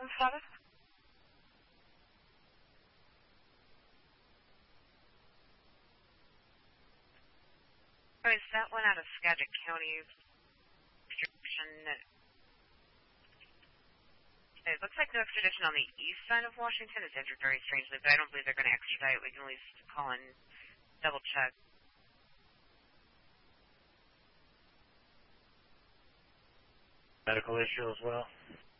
status? Oh, is that one out of Skagit County? It looks like no extradition on the east side of Washington. It's entered very strangely, but I don't believe they're going to extradite. We can at least call and double check. Medical issue as well?